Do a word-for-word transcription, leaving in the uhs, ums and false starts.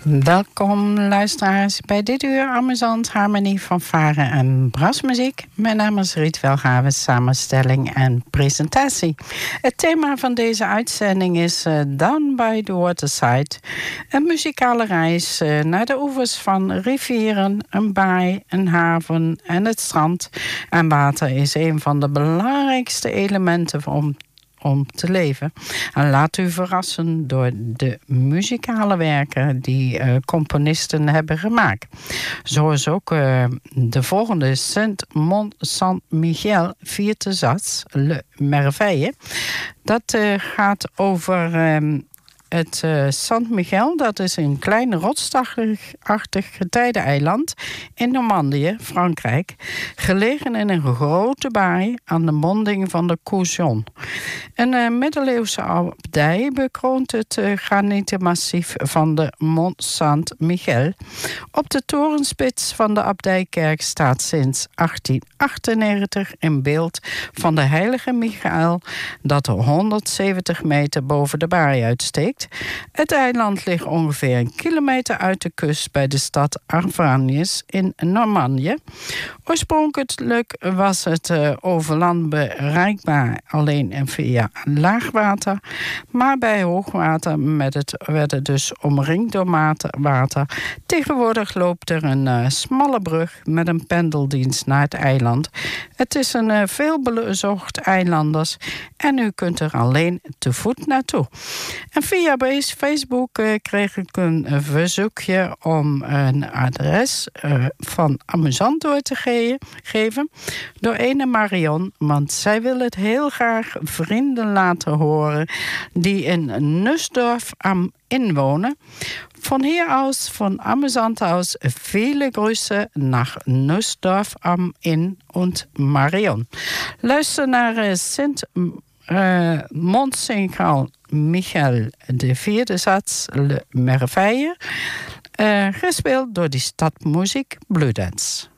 Welkom luisteraars bij dit uur amusant harmonie, fanfare en brasmuziek. Mijn naam is Riet Welgave, samenstelling en presentatie. Het thema van deze uitzending is uh, Down by the Waterside. Een muzikale reis uh, naar de oevers van rivieren, een baai, een haven en het strand. En water is een van de belangrijkste elementen om om te leven. En laat u verrassen door de muzikale werken die uh, componisten hebben gemaakt. Zo is ook uh, de volgende Saint-Mont-Saint-Michel, vierde sats, Le Merveille. Dat uh, gaat over Um, Het uh, Saint-Michel, dat is een klein rotsachtig getijdeneiland in Normandië, Frankrijk, gelegen in een grote baai aan de monding van de Courson. Een uh, middeleeuwse abdij bekroont het uh, granietenmassief van de Mont Saint-Michel. Op de torenspits van de abdijkerk staat sinds achttien achtennegentig een beeld van de heilige Michael dat honderdzeventig meter boven de baai uitsteekt. Het eiland ligt ongeveer een kilometer uit de kust bij de stad Arvagnes in Normandië. Oorspronkelijk was het uh, over land bereikbaar alleen via laagwater, maar bij hoogwater met het, werd het dus omringd door water. Tegenwoordig loopt er een uh, smalle brug met een pendeldienst naar het eiland. Het is een uh, veelbezocht eilanders en u kunt er alleen te voet naartoe. En via Facebook uh, kreeg ik een uh, verzoekje om een adres uh, van amusant door te ge- geven door ene Marion, want zij wil het heel graag vrienden laten horen die in Nussdorf am Inn wonen. Von hier aus, von Amusant aus, viele Grüße nach Nussdorf am Inn und Marion. Luister naar uh, Sint uh, Mont-Saint-Michel, de vierde sats, Le Merveille, uh, gespeeld door die stadmuziek Blue Dance.